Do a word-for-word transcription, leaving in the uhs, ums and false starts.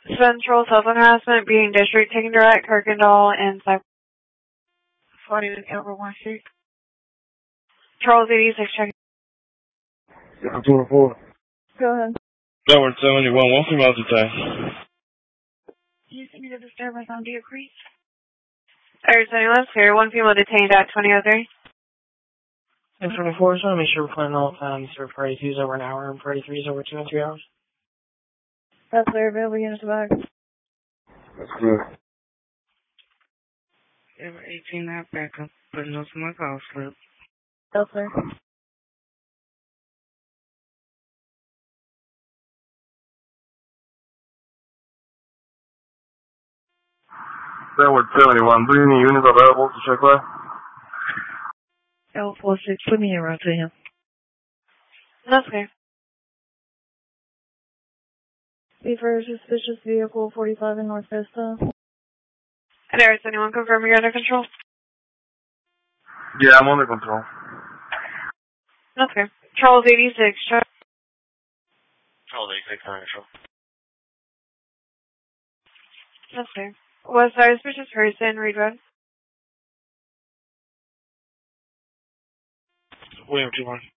Central cell phone harassment, being district, taking direct, Kirkendall, and Cyber. forty to Calvary one Street. Charles eighty-six, checking. seven twenty-four. Go ahead. Edward seventy-one, one female detained. You see me the disturbance on Deer Creek? Edward seventy-one, clear. One female detained at twenty oh three. ten twenty-four, so make sure we're planning all times for party two is over an hour and party three is over two and three hours. That's clear, available units back. That's clear. Ever eighteen, that backup, putting those in my call slip. That's clear. Edward seventy-one, do you need units available to check that? L four six, put me in right to him. That's clear. Be for a suspicious vehicle, forty-five in North Vista. And Edward seventy-one, confirm you're under control. Yeah, I'm under control. That's clear. Charles eighty-six, check. Charles eighty-six, under control. That's clear. Was our suspicious person, Reed Road? William two one.